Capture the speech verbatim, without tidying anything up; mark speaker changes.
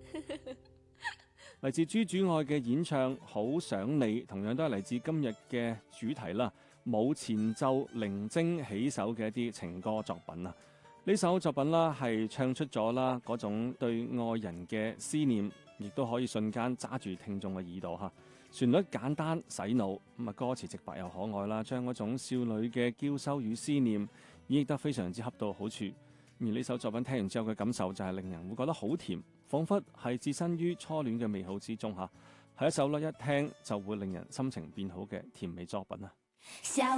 Speaker 1: 嚟自朱主愛嘅演唱《好想你》，同樣都係嚟自今日嘅主題啦，冇前奏、零精起手嘅一啲情歌作品啊！呢首作品啦，係唱出咗啦嗰種對愛人嘅思念，亦都可以瞬間揸住聽眾嘅耳朵吓。旋律簡單洗腦，咁啊歌詞直白又可愛啦，將嗰種少女嘅嬌羞與思念演繹得非常之恰到好處。而呢首作品聽完之後嘅感受就係令人會覺得好甜，彷彿係置身於初戀嘅美好之中吓，係一首咧一聽就會令人心情變好嘅甜美作品啊！